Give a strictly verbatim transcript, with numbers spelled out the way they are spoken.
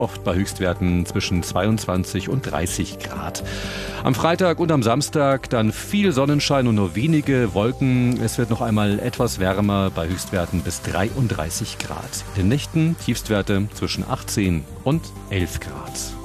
oft bei Höchstwerten zwischen zweiundzwanzig und dreißig Grad. Am Freitag und am Samstag dann viel Sonnenschein und nur wenige Wolken. Es wird noch einmal etwas wärmer bei Höchstwerten bis dreiunddreißig Grad. In den Nächten Tiefstwerte zwischen achtzehn und elf Grad.